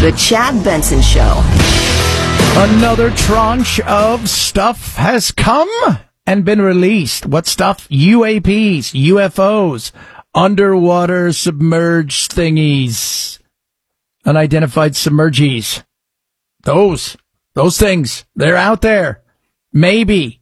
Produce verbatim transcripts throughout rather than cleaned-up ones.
The Chad Benson Show. Another tranche of stuff has come and been released. What stuff? U A Ps, U F Os, underwater submerged thingies, unidentified submergees. Those, those things, they're out there. Maybe.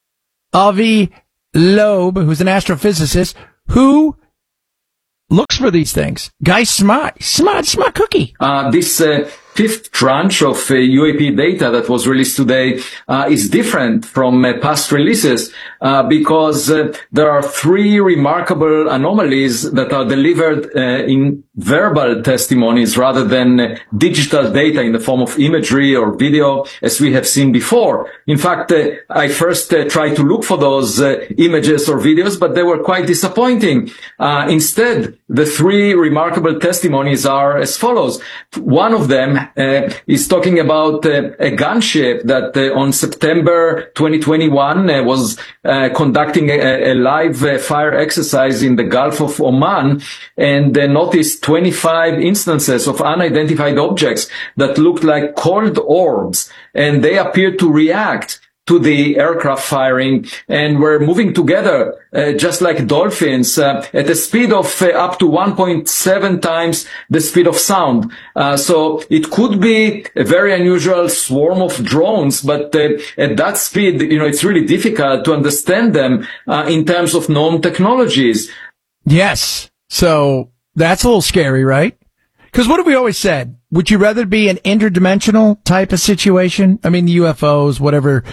Avi Loeb, who's an astrophysicist, who looks for these things. Guy's smart, smart, smart cookie. Uh, this uh, fifth tranche of uh, U A P data that was released today uh, is different from uh, past releases uh, because uh, there are three remarkable anomalies that are delivered uh, in verbal testimonies rather than uh, digital data in the form of imagery or video, as we have seen before. In fact, uh, I first uh, tried to look for those uh, images or videos, but they were quite disappointing. Uh, instead, the three remarkable testimonies are as follows. One of them uh, is talking about uh, a gunship that uh, on September twenty twenty-one uh, was uh, conducting a, a live uh, fire exercise in the Gulf of Oman and uh, noticed twenty-five instances of unidentified objects that looked like cold orbs, and they appeared to react to the aircraft firing and were moving together uh, just like dolphins uh, at a speed of uh, up to one point seven times the speed of sound. Uh, so it could be a very unusual swarm of drones, but uh, at that speed, you know, it's really difficult to understand them uh, in terms of known technologies. Yes. So that's a little scary, right? Because what have we always said? Would you rather be an interdimensional type of situation? I mean, the U F Os, whatever.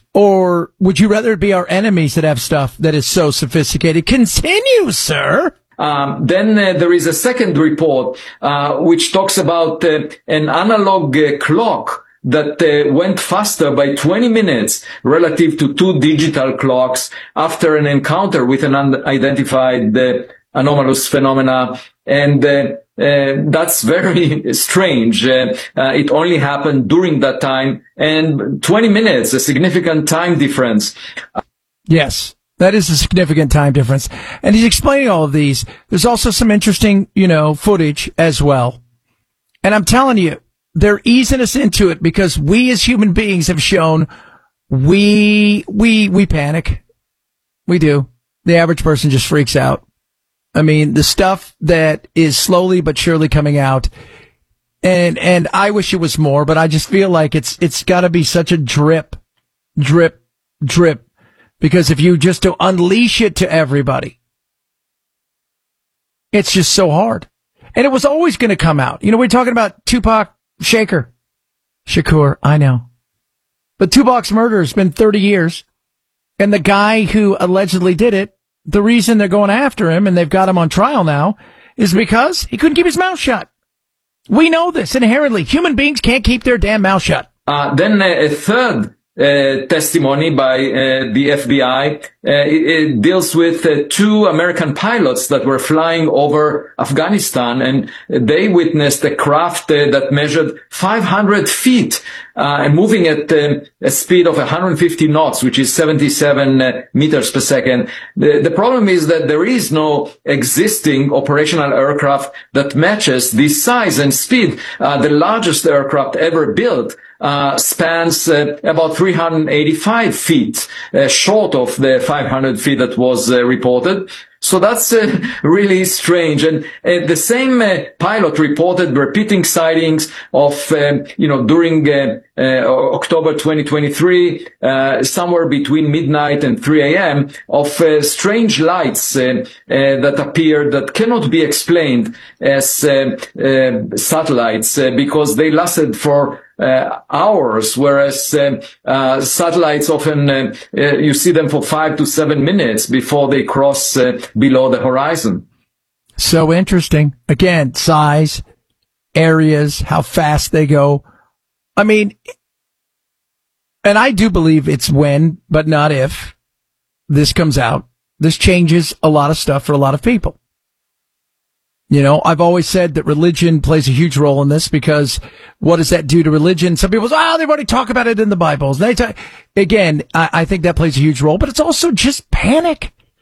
Or would you rather it be our enemies that have stuff that is so sophisticated? Continue, sir. Um, then uh, there is a second report uh, which talks about uh, an analog uh, clock that uh, went faster by twenty minutes relative to two digital clocks after an encounter with an unidentified uh, anomalous phenomena. And uh, uh, that's very strange. Uh, uh, it only happened during that time, and twenty minutes, a significant time difference. Yes, that is a significant time difference. And he's explaining all of these. There's also some interesting, you know, footage as well. And I'm telling you, they're easing us into it because we as human beings have shown we, we, we panic. We do. The average person just freaks out. I mean, the stuff that is slowly but surely coming out, and and I wish it was more, but I just feel like it's it's got to be such a drip, drip, drip, because if you just to unleash it to everybody, it's just so hard. And it was always going to come out. You know, we're talking about Tupac Shakur. Shakur, I know. But Tupac's murder has been thirty years, and the guy who allegedly did it, the reason they're going after him and they've got him on trial now is because he couldn't keep his mouth shut. We know this inherently. Human beings can't keep their damn mouth shut. Uh, then uh, a third uh, testimony by uh, the F B I uh, it, it deals with uh, two American pilots that were flying over Afghanistan, and they witnessed a craft uh, that measured five hundred feet uh, and moving at uh, a speed of one hundred fifty knots, which is seventy-seven uh, meters per second. The, the problem is that there is no existing operational aircraft that matches this size and speed. Uh, the largest aircraft ever built uh, spans uh, about three hundred eighty-five feet, uh, short of the five hundred feet that was uh, reported. So that's uh, really strange. And uh, the same uh, pilot reported repeating sightings of, um, you know, during uh, uh, October twenty twenty-three, uh, somewhere between midnight and three a.m. of uh, strange lights uh, uh, that appeared that cannot be explained as uh, uh, satellites uh, because they lasted for Uh, hours, whereas uh, uh, satellites often uh, uh, you see them for five to seven minutes before they cross uh, below the horizon. So interesting. Again, size, areas, how fast they go. I mean, and I do believe it's when, but not if, this comes out. This changes a lot of stuff for a lot of people. You know, I've always said that religion plays a huge role in this because what does that do to religion? Some people say, oh, they've already talked about it in the Bibles. They talk, again, I, I think that plays a huge role, but it's also just panic.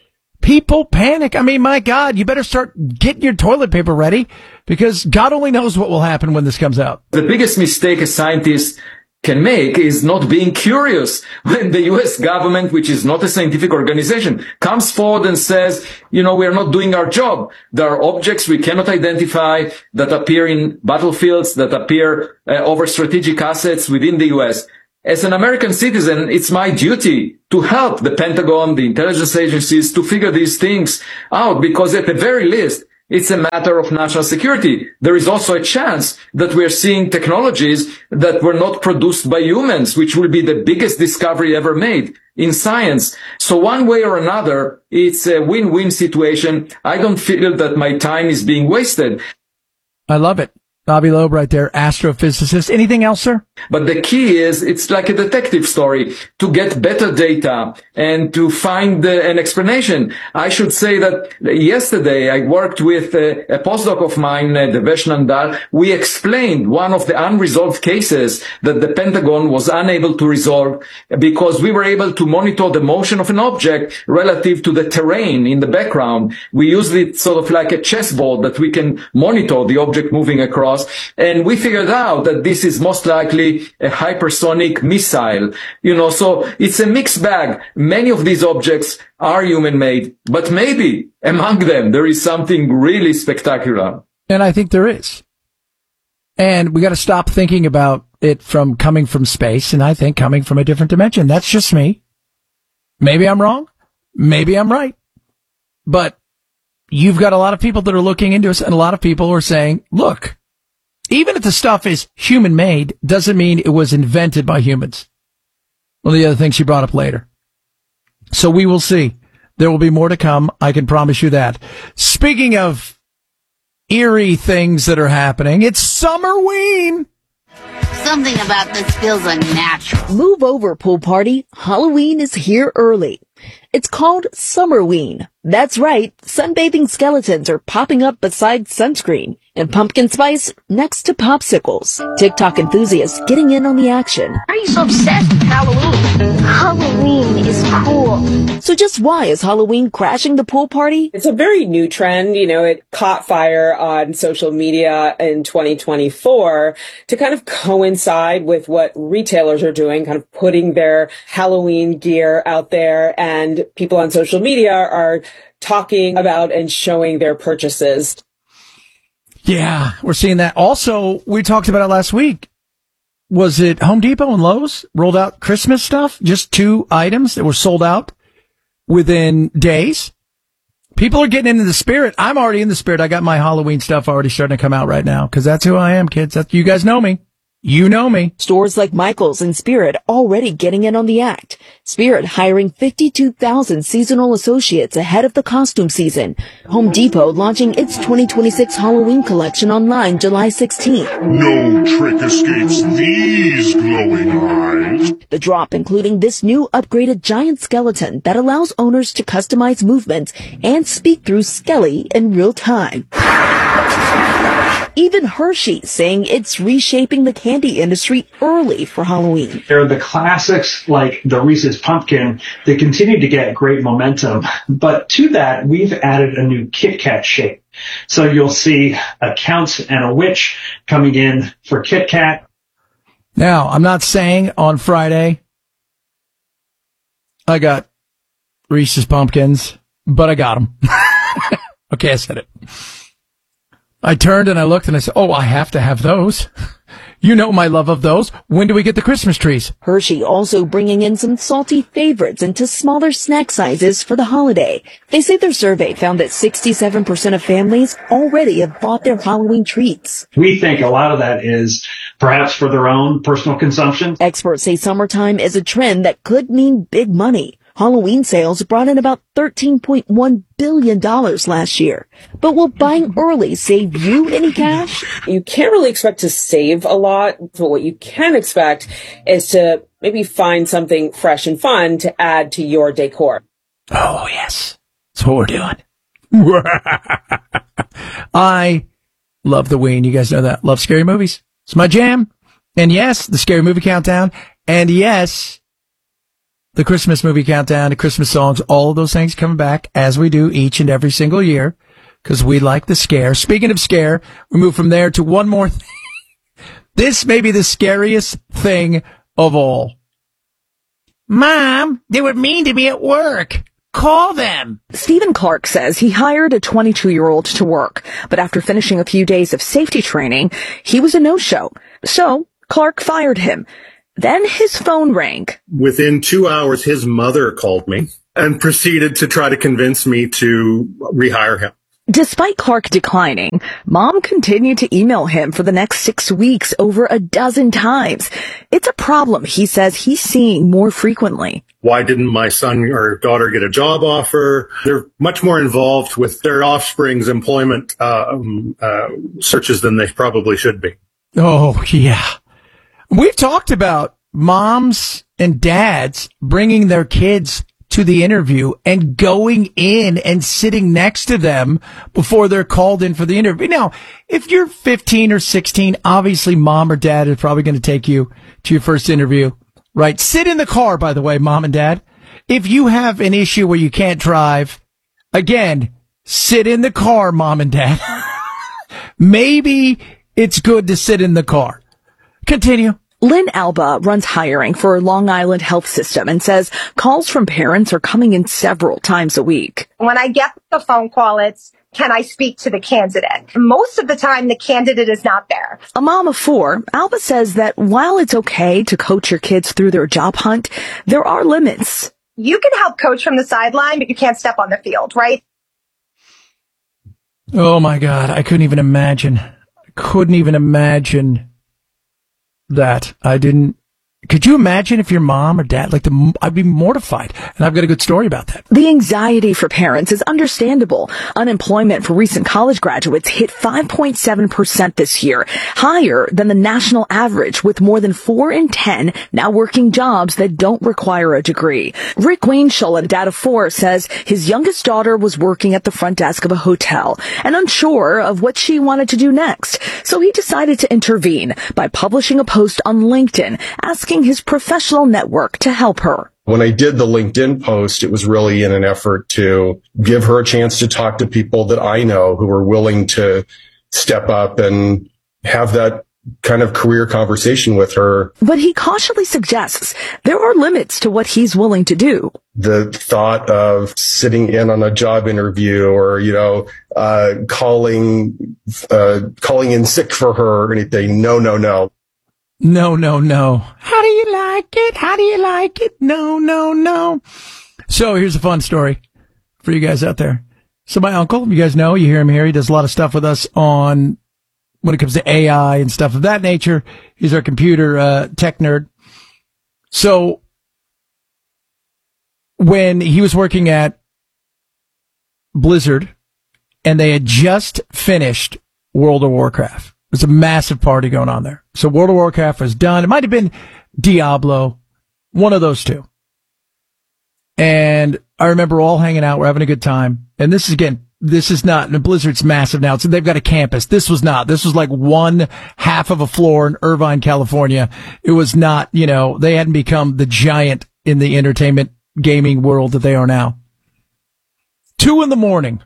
People panic. I mean, my God, you better start getting your toilet paper ready because God only knows what will happen when this comes out. The biggest mistake a scientist can make is not being curious. When the U S government, which is not a scientific organization, comes forward and says, you know, we are not doing our job. There are objects we cannot identify that appear in battlefields, that appear uh, over strategic assets within the U S. As an American citizen, it's my duty to help the Pentagon, the intelligence agencies to figure these things out, because at the very least, it's a matter of national security. There is also a chance that we're seeing technologies that were not produced by humans, which will be the biggest discovery ever made in science. So one way or another, it's a win-win situation. I don't feel that my time is being wasted. I love it. Bobby Loeb right there, astrophysicist. Anything else, sir? But the key is, it's like a detective story, to get better data and to find uh, an explanation. I should say that yesterday I worked with uh, a postdoc of mine, uh, Devesh Nandal. We explained one of the unresolved cases that the Pentagon was unable to resolve because we were able to monitor the motion of an object relative to the terrain in the background. We used it sort of like a chessboard that we can monitor the object moving across. And we figured out that this is most likely a hypersonic missile. You know, so it's a mixed bag. Many of these objects are human-made, but maybe among them there is something really spectacular. And I think there is. And we got to stop thinking about it from coming from space, and I think coming from a different dimension. That's just me. Maybe I'm wrong. Maybe I'm right. But you've got a lot of people that are looking into us, and a lot of people are saying, look, even if the stuff is human-made, doesn't mean it was invented by humans. One of the other things she brought up later. So we will see. There will be more to come. I can promise you that. Speaking of eerie things that are happening, it's Summerween. Something about this feels unnatural. Move over, pool party. Halloween is here early. It's called Summerween. That's right. Sunbathing skeletons are popping up beside sunscreen and pumpkin spice next to popsicles. TikTok enthusiasts getting in on the action. Why are you so obsessed with Halloween? Halloween is cool. So just why is Halloween crashing the pool party? It's a very new trend. You know, it caught fire on social media in twenty twenty-four to kind of coincide with what retailers are doing, kind of putting their Halloween gear out there, and people on social media are talking about and showing their purchases. Yeah, we're seeing that. Also, we talked about it last week. Was it Home Depot and Lowe's rolled out Christmas stuff? Just two items that were sold out within days. People are getting into the spirit. I'm already in the spirit. I got my Halloween stuff already starting to come out right now because that's who I am, kids. That's, you guys know me. You know me. Stores like Michael's and Spirit already getting in on the act. Spirit hiring fifty-two thousand seasonal associates ahead of the costume season. Home Depot launching its twenty twenty-six Halloween collection online July sixteenth. No trick escapes these glowing eyes. The drop including this new upgraded giant skeleton that allows owners to customize movements and speak through Skelly in real time. Even Hershey saying it's reshaping the candy industry early for Halloween. There are the classics like the Reese's Pumpkin that continue to get great momentum. But to that, we've added a new Kit Kat shape. So you'll see a Count and a Witch coming in for Kit Kat. Now, I'm not saying on Friday I got Reese's Pumpkins, but I got them. Okay, I said it. I turned and I looked and I said, oh, I have to have those. You know my love of those. When do we get the Christmas trees? Hershey also bringing in some salty favorites into smaller snack sizes for the holiday. They say their survey found that sixty-seven percent of families already have bought their Halloween treats. We think a lot of that is perhaps for their own personal consumption. Experts say summertime is a trend that could mean big money. Halloween sales brought in about thirteen point one billion dollars last year. But will buying early save you any cash? You can't really expect to save a lot, but what you can expect is to maybe find something fresh and fun to add to your decor. Oh, yes. That's what we're doing. I love the Ween. You guys know that. Love scary movies. It's my jam. And yes, the Scary Movie Countdown. And yes, the Christmas movie countdown, the Christmas songs, all of those things coming back as we do each and every single year because we like the scare. Speaking of scare, we move from there to one more thing. This may be the scariest thing of all. Mom, they were mean to me at work. Call them. Stephen Clark says he hired a twenty-two-year-old to work, but after finishing a few days of safety training, he was a no-show. So Clark fired him. Then his phone rang. Within two hours, his mother called me and proceeded to try to convince me to rehire him. Despite Clark declining, Mom continued to email him for the next six weeks over a dozen times. It's a problem he says he's seeing more frequently. Why didn't my son or daughter get a job offer? They're much more involved with their offspring's employment uh, um, uh, searches than they probably should be. Oh, yeah. We've talked about moms and dads bringing their kids to the interview and going in and sitting next to them before they're called in for the interview. Now, if you're fifteen or sixteen, obviously mom or dad is probably going to take you to your first interview, right? Sit in the car, by the way, mom and dad. If you have an issue where you can't drive, again, sit in the car, mom and dad. Maybe it's good to sit in the car. Continue. Lynn Alba runs hiring for Long Island Health System and says calls from parents are coming in several times a week. When I get the phone call, it's, can I speak to the candidate? Most of the time, the candidate is not there. A mom of four, Alba says that while it's okay to coach your kids through their job hunt, there are limits. You can help coach from the sideline, but you can't step on the field, right? Oh, my God. I couldn't even imagine. I couldn't even imagine that. I didn't. Could you imagine if your mom or dad, like, the, I'd be mortified. And I've got a good story about that. The anxiety for parents is understandable. Unemployment for recent college graduates hit five point seven percent this year, higher than the national average, with more than four in ten now working jobs that don't require a degree. Rick Wainshall, a dad of four, says his youngest daughter was working at the front desk of a hotel and unsure of what she wanted to do next. So he decided to intervene by publishing a post on LinkedIn asking his professional network to help her. When I did the LinkedIn post, it was really in an effort to give her a chance to talk to people that I know who are willing to step up and have that kind of career conversation with her. But he cautiously suggests there are limits to what he's willing to do. The thought of sitting in on a job interview or, you know, uh, calling, uh, calling in sick for her or anything. No, no, no. No, no, no. How do you like it? How do you like it? No, no, no. So here's a fun story for you guys out there. So my uncle, you guys know, you hear him here. He does a lot of stuff with us on when it comes to A I and stuff of that nature. He's our computer uh, tech nerd. So when he was working at Blizzard and they had just finished World of Warcraft, there's a massive party going on there. So World of Warcraft was done. It might have been Diablo, one of those two. And I remember all hanging out. We're having a good time. And this is, again, this is not, and Blizzard's massive now. So they've got a campus. This was not. This was like one half of a floor in Irvine, California. It was not, you know, they hadn't become the giant in the entertainment gaming world that they are now. Two in the morning.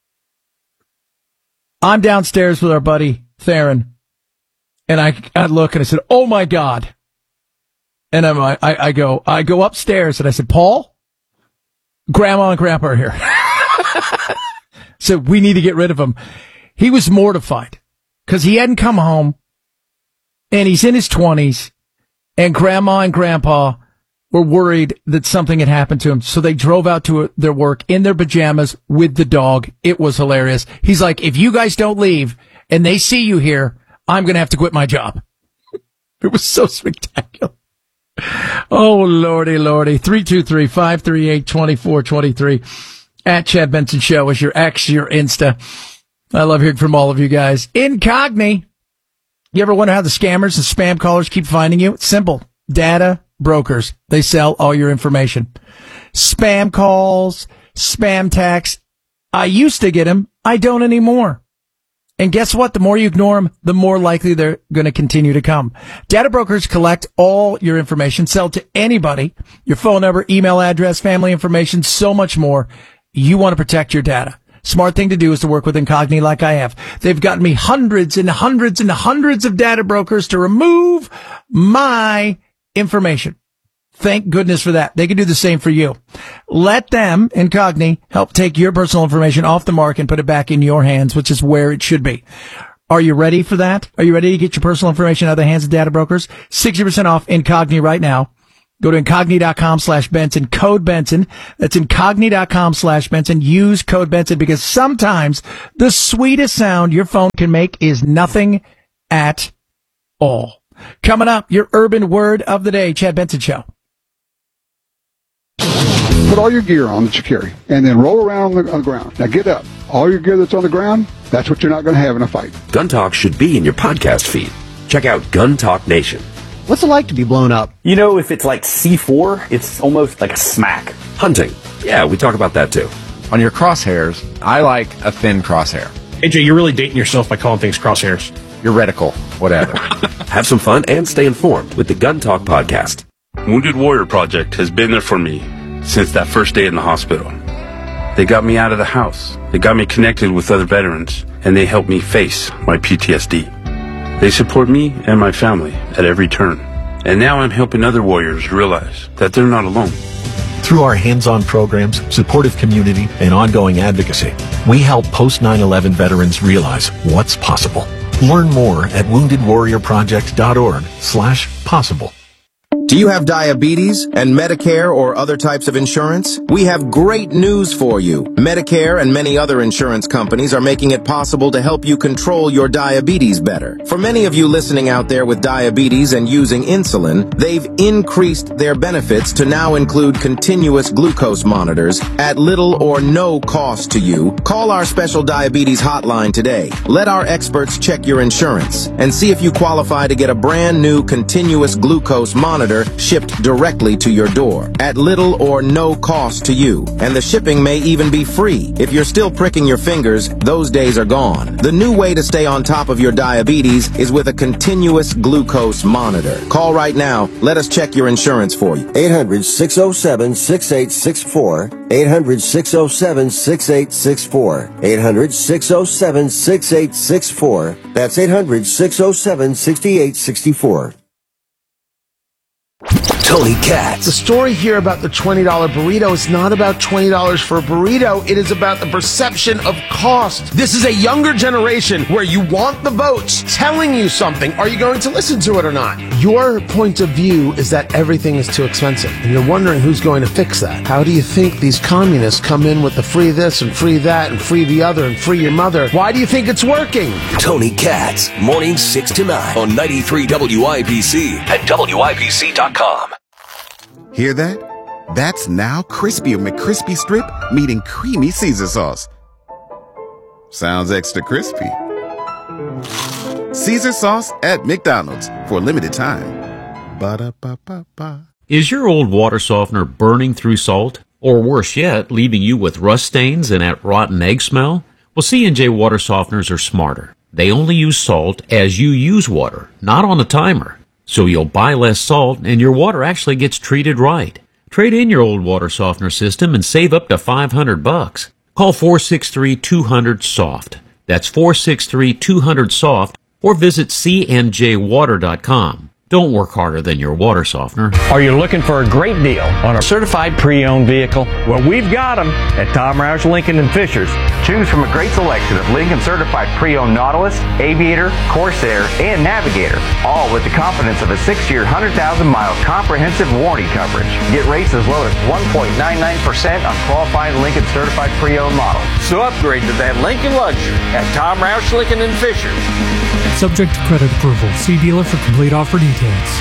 I'm downstairs with our buddy Theron, and I, I look and I said, "Oh my God!" And I'm, I, I go, I go upstairs and I said, "Paul, Grandma and Grandpa are here." So we need to get rid of him. He was mortified because he hadn't come home, and he's in his twenties, and Grandma and Grandpa were worried that something had happened to him. So they drove out to their work in their pajamas with the dog. It was hilarious. He's like, "If you guys don't leave and they see you here, I'm going to have to quit my job." It was so spectacular. Oh, Lordy, Lordy. three two three, five three eight, two four two three. At Chad Benson Show is your X, your Insta. I love hearing from all of you guys. Incogni. You ever wonder how the scammers and spam callers keep finding you? It's simple. Data brokers. They sell all your information. Spam calls, spam texts. I used to get them. I don't anymore. And guess what? The more you ignore them, the more likely they're going to continue to come. Data brokers collect all your information, sell to anybody, your phone number, email address, family information, so much more. You want to protect your data. Smart thing to do is to work with Incogni like I have. They've gotten me hundreds and hundreds and hundreds of data brokers to remove my information. Thank goodness for that. They can do the same for you. Let them, Incogni, help take your personal information off the mark and put it back in your hands, which is where it should be. Are you ready for that? Are you ready to get your personal information out of the hands of data brokers? sixty percent off Incogni right now. Go to Incogni.com slash Benson, code Benson. That's Incogni.com slash Benson. Use code Benson because sometimes the sweetest sound your phone can make is nothing at all. Coming up, your urban word of the day, Chad Benson Show. Put all your gear on that you carry, and then roll around on the, on the ground. Now get up. All your gear that's on the ground, that's what you're not going to have in a fight. Gun Talk should be in your podcast feed. Check out Gun Talk Nation. What's it like to be blown up? You know, if it's like C four, it's almost like a smack. Hunting. Yeah, we talk about that too. On your crosshairs, I like a thin crosshair. A J, you're really dating yourself by calling things crosshairs. Your reticle, whatever. Have some fun and stay informed with the Gun Talk podcast. Wounded Warrior Project has been there for me since that first day in the hospital. They got me out of the house. They got me connected with other veterans, and they helped me face my P T S D. They support me and my family at every turn. And now I'm helping other warriors realize that they're not alone. Through our hands-on programs, supportive community, and ongoing advocacy, we help post nine eleven veterans realize what's possible. Learn more at woundedwarriorproject.org slash possible. Do you have diabetes and Medicare or other types of insurance? We have great news for you. Medicare and many other insurance companies are making it possible to help you control your diabetes better. For many of you listening out there with diabetes and using insulin, they've increased their benefits to now include continuous glucose monitors at little or no cost to you. Call our special diabetes hotline today. Let our experts check your insurance and see if you qualify to get a brand new continuous glucose monitor shipped directly to your door at little or no cost to you. And the shipping may even be free. If you're still pricking your fingers, those days are gone. The new way to stay on top of your diabetes is with a continuous glucose monitor. Call right now. Let us check your insurance for you. eight hundred, six oh seven, six eight six four. eight hundred, six oh seven, six eight six four. eight hundred, six oh seven, six eight six four. That's eight hundred, six oh seven, six eight six four. Tony Katz. The story here about the twenty dollar burrito is not about twenty dollars for a burrito. It is about the perception of cost. This is a younger generation where you want the votes telling you something. Are you going to listen to it or not? Your point of view is that everything is too expensive, and you're wondering who's going to fix that. How do you think these communists come in with the free this and free that and free the other and free your mother? Why do you think it's working? Tony Katz, mornings six to nine on ninety-three W I P C and W I P C dot com. Hear that? That's now Crispy McCrispy Strip meeting Creamy Caesar Sauce. Sounds extra crispy. Caesar Sauce at McDonald's for a limited time. Ba-da-ba-ba-ba. Is your old water softener burning through salt? Or worse yet, leaving you with rust stains and that rotten egg smell? Well, C and J water softeners are smarter. They only use salt as you use water, not on a timer. So you'll buy less salt and your water actually gets treated right. Trade in your old water softener system and save up to five hundred bucks. Call four six three, two hundred, SOFT. That's four six three, two hundred, SOFT or visit c n j water dot com. Don't work harder than your water softener. Are you looking for a great deal on a certified pre-owned vehicle? Well, we've got them at Tom Roush Lincoln and Fishers. Choose from a great selection of Lincoln certified pre-owned Nautilus, Aviator, Corsair, and Navigator, all with the confidence of a six-year, one hundred thousand mile comprehensive warranty coverage. Get rates as low as one point nine nine percent on qualifying Lincoln certified pre-owned models. So upgrade to that Lincoln luxury at Tom Roush Lincoln and Fishers. Subject to credit approval. See dealer for complete offer details.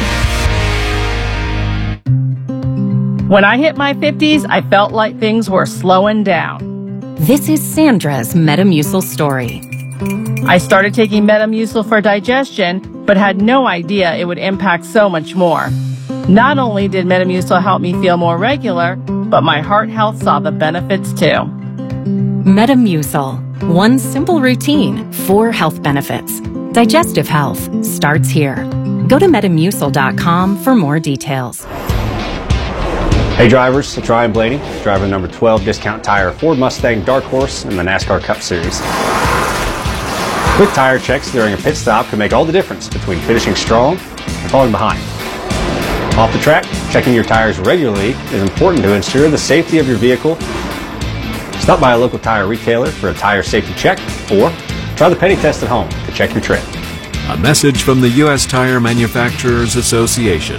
When I hit my fifties, I felt like things were slowing down. This is Sandra's Metamucil story. I started taking Metamucil for digestion, but had no idea it would impact so much more. Not only did Metamucil help me feel more regular, but my heart health saw the benefits too. Metamucil, One simple routine, four health benefits. Digestive health starts here. Go to Metamucil dot com for more details. Hey drivers, it's Ryan Blaney, driver number twelve Discount Tire Ford Mustang Dark Horse in the NASCAR Cup Series. Quick tire checks during a pit stop can make all the difference between finishing strong and falling behind. Off the track, checking your tires regularly is important to ensure the safety of your vehicle. Stop by a local tire retailer for a tire safety check, or try the Penny Test at home to check your tread. A message from the U S Tire Manufacturers Association.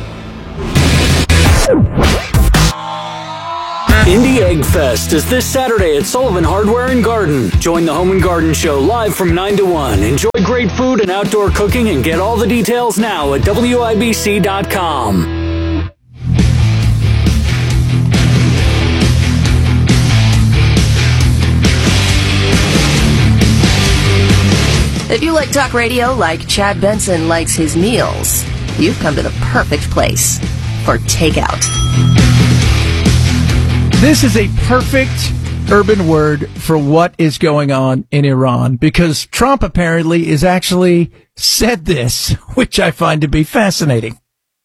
Indie Egg Fest is this Saturday at Sullivan Hardware and Garden. Join the Home and Garden Show live from nine to one. Enjoy great food and outdoor cooking and get all the details now at W I B C dot com. If you like talk radio like Chad Benson likes his meals, you've come to the perfect place for takeout. This is a perfect urban word for what is going on in Iran, because Trump apparently is actually said this, which I find to be fascinating.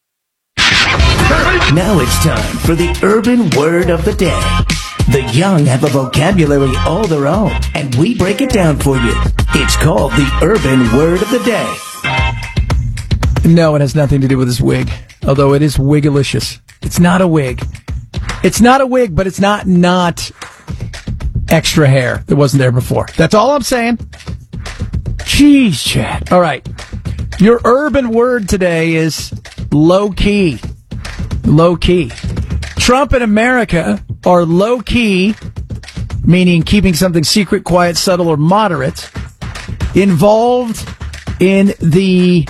Now it's time for the urban word of the day. The young have a vocabulary all their own, and we break it down for you. It's called the urban word of the day. No, it has nothing to do with his wig, although it is wigalicious. It's not a wig. It's not a wig, but it's not not extra hair that wasn't there before. That's all I'm saying. Jeez, Chad. All right. Your urban word today is low-key. Low-key. Trump and America are low-key, meaning keeping something secret, quiet, subtle, or moderate, involved in the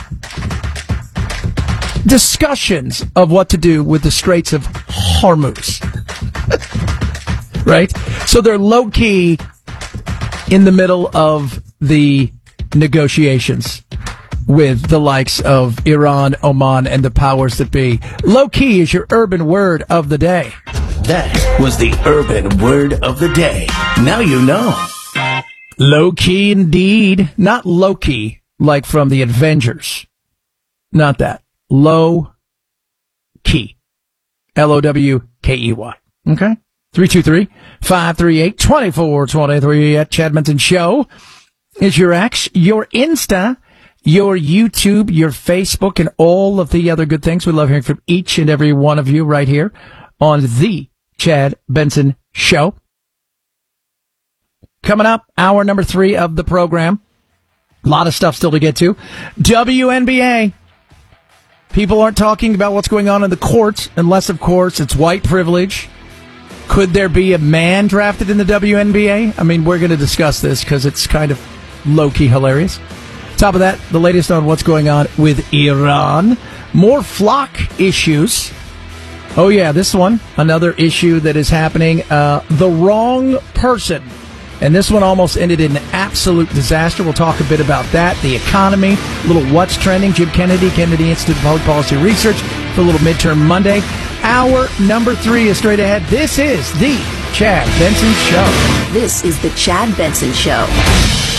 discussions of what to do with the Straits of Hormuz. Right? So they're low-key in the middle of the negotiations with the likes of Iran, Oman, and the powers that be. Low-key is your urban word of the day. That was the urban word of the day. Now you know. Low-key indeed. Not low-key, like from the Avengers. Not that. Low-key. L O W K E Y. Okay? three two three, five three eight, two four two three at Chad Benson Show is your X, your Insta, your YouTube, your Facebook, and all of the other good things. We love hearing from each and every one of you right here on the Chad Benson Show. Coming up, hour number three of the program. A lot of stuff still to get to. W N B A. People aren't talking about what's going on in the courts, unless, of course, it's white privilege. Could there be a man drafted in the W N B A? I mean, we're going to discuss this because it's kind of low-key hilarious. Top of that, the latest on what's going on with Iran. More flock issues. Oh, yeah, this one, another issue that is happening. Uh, the wrong person. And this one almost ended in an absolute disaster. We'll talk a bit about that, the economy, a little what's trending. Jim Kennedy, Kennedy Institute of Public Policy Research for a little midterm Monday. Hour number three is straight ahead. This is the Chad Benson Show. This is the Chad Benson Show.